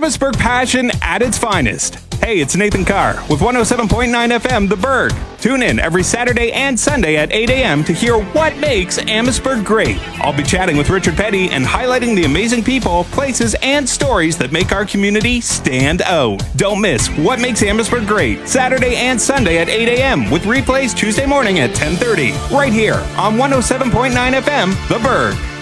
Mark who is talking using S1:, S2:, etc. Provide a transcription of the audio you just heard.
S1: Amherstburg passion at its finest. Hey, it's Nathan Carr with 107.9 FM The Berg. Tune in every Saturday and Sunday at 8 a.m. to hear what makes Amherstburg great. I'll be chatting with Richard Petty and highlighting the amazing people, places, and stories that make our community stand out. Don't miss What Makes Amherstburg Great, Saturday and Sunday at 8 a.m. with replays Tuesday morning at 10:30, right here on 107.9 FM The Berg.